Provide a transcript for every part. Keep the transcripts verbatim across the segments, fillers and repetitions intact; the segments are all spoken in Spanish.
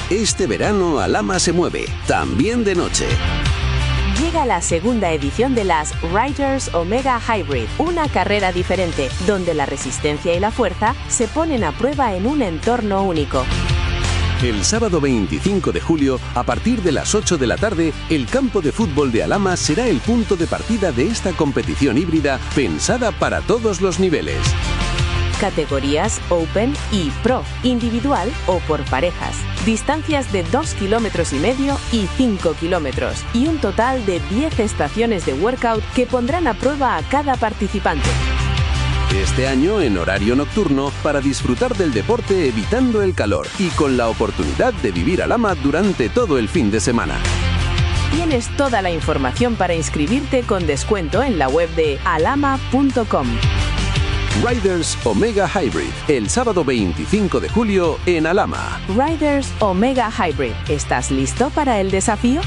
Este verano Alhama se mueve, también de noche. Llega la segunda edición de las Riders Omega Hybrid, una carrera diferente, donde la resistencia y la fuerza se ponen a prueba en un entorno único. El sábado veinticinco de julio, a partir de las ocho de la tarde, el campo de fútbol de Alhama será el punto de partida de esta competición híbrida pensada para todos los niveles. Categorías Open y Pro, individual o por parejas. Distancias de dos kilómetros y medio y cinco kilómetros. Y un total de diez estaciones de workout que pondrán a prueba a cada participante. Este año en horario nocturno para disfrutar del deporte evitando el calor y con la oportunidad de vivir Alhama durante todo el fin de semana. Tienes toda la información para inscribirte con descuento en la web de alhama punto com. Riders Omega Hybrid, el sábado veinticinco de julio en Alhama. Riders Omega Hybrid, ¿estás listo para el desafío?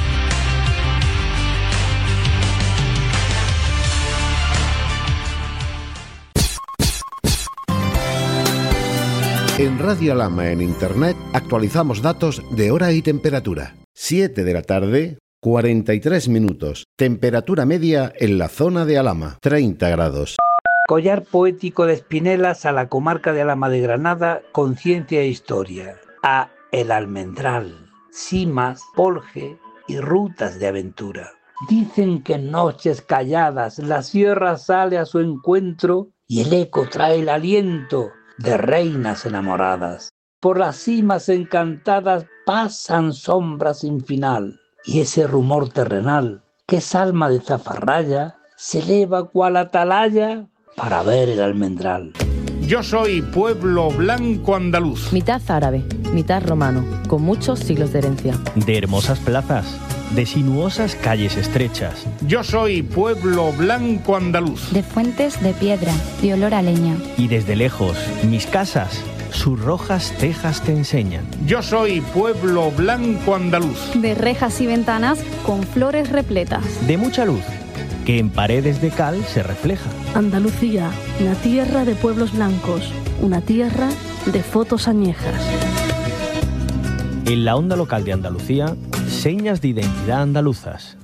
En Radio Alhama en Internet actualizamos datos de hora y temperatura. siete de la tarde, cuarenta y tres minutos. Temperatura media en la zona de Alhama, treinta grados. Collar poético de Espinelas a la comarca de Alhama de Granada con ciencia e historia. A El Almendral, cimas, polje y rutas de aventura. Dicen que en noches calladas la sierra sale a su encuentro y el eco trae el aliento de reinas enamoradas. Por las cimas encantadas pasan sombras sin final y ese rumor terrenal que es alma de zafarraya se eleva cual atalaya para ver el almendral. Yo soy pueblo blanco andaluz. Mitad árabe, mitad romano, con muchos siglos de herencia. De hermosas plazas, de sinuosas calles estrechas. Yo soy pueblo blanco andaluz. De fuentes de piedra, de olor a leña. Y desde lejos, mis casas, sus rojas tejas te enseñan. Yo soy pueblo blanco andaluz. De rejas y ventanas con flores repletas. De mucha luz, que en paredes de cal se refleja. Andalucía, una tierra de pueblos blancos, una tierra de fotos añejas. En la onda local de Andalucía, señas de identidad andaluzas.